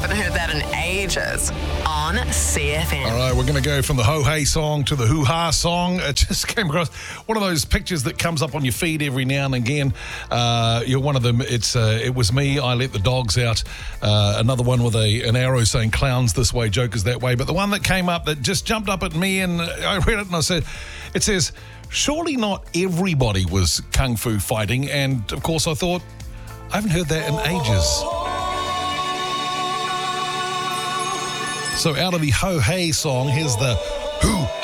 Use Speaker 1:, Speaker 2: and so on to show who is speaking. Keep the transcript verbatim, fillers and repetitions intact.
Speaker 1: haven't heard that in ages on C F M.
Speaker 2: All right, we're going to go from the ho-hey song to the hoo-ha song. It just came across one of those pictures that comes up on your feed every now and again. Uh, you're one of them. It's uh, It was me, I let the dogs out. Uh, another one with a an arrow saying clowns this way, jokers that way. But the one that came up that just jumped up at me, and I read it and I said, it says, surely not everybody was kung fu fighting. And, of course, I thought, I haven't heard that in ages. So out of the ho-hey song, here's the